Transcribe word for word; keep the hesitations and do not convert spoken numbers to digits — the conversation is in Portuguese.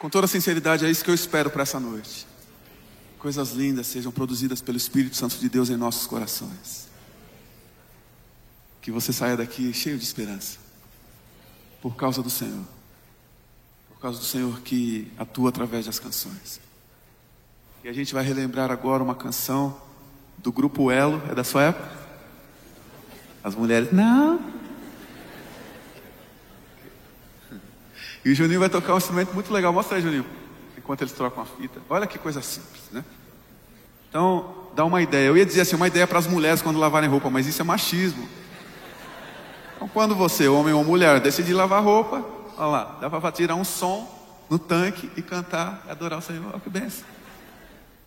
Com toda sinceridade, é isso que eu espero para essa noite. Coisas lindas sejam produzidas pelo Espírito Santo de Deus em nossos corações. Que você saia daqui cheio de esperança. Por causa do Senhor. Por causa do Senhor que atua através das canções. E a gente vai relembrar agora uma canção do grupo Elo. É da sua época? As mulheres, não. E o Juninho vai tocar um instrumento muito legal. Mostra aí, Juninho. Enquanto eles trocam a fita. Olha que coisa simples, né? Então, dá uma ideia. Eu ia dizer assim, uma ideia para as mulheres quando lavarem roupa, mas isso é machismo. Então, quando você, homem ou mulher, decidir lavar roupa, olha lá, dá para tirar um som no tanque e cantar e adorar o Senhor. Olha que benção.